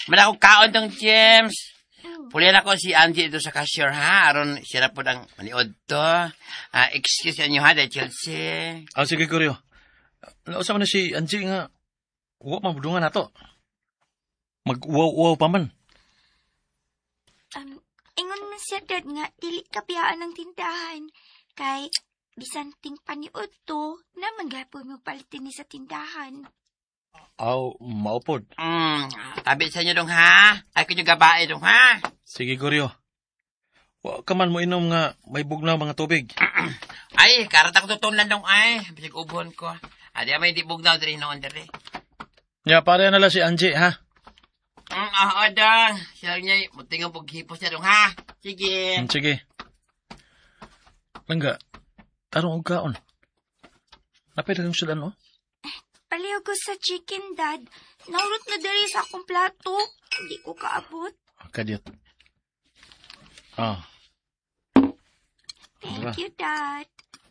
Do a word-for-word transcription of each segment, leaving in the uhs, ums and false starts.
Manakong kaon tong James. Pulihan ako si Angie ito sa cashier, ha? Aron siya na po ng maniod to. Ah, excuse nyo, ha, dahil Chelsea. Ah, sige, Kuryo. Nausap na si Angie nga, uwa mabudungan na to. Mag-uwaw-uwaw pa man. Um, ingon man siya, Dad, nga, dili kapiyaan ng tindahan. Kay, bisan ting paniod to, naman gapoy mo palitin ni sa tindahan. Aw, maupod. Hmm, tabi sa inyo dong, ha? Ay, kunyo gabae dong, ha? Sige, Kuryo. Wa ka man mo inom nga may bugnaw mga tubig. Ay, karatang tutunan dong, ay. Bisig ubon ko. Adi, may di bugnaw diri noon diri. Ya, pare na lang si Angie, ha? Mm, ah, dong. Siya niya, muting ang paghipos niya dong, ha? Sige. Hmm, sige. Langga, tarong og kaon. Napay dagang sudan, no? Paliw ko sa chicken, Dad. Naurot na dali sa akong plato. Hindi ko kaabot. Kadiyot. Ah. Thank Diba? you, Dad.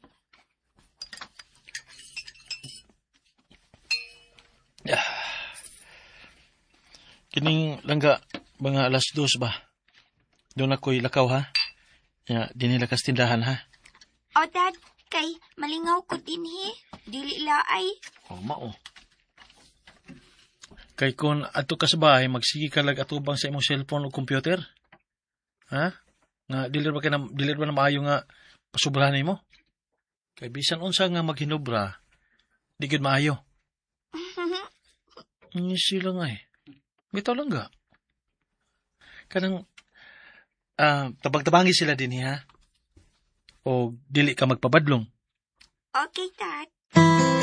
Kining langga, mga alas dos ba? Doon ako'y lakaw, ha? Ya, dinilakas tindahan, ha? O, Dad, kay malingaw ko din, he. Dili laay. Oh, mao. Kay kung ato ka sa bahay, magsigi ka lag atubang sa imong cellphone o computer. Ha? Nga, dilir ba, ka na, dilir ba na maayo nga pasubrahan mo? Kay bisan unsa nga maghinubra, di gid maayo. Ni sila nga eh. Bitaw lang ga. Kanang, ah, tabag-tabangi sila din, ha? O dili ka magpabadlong. Okay, Dad.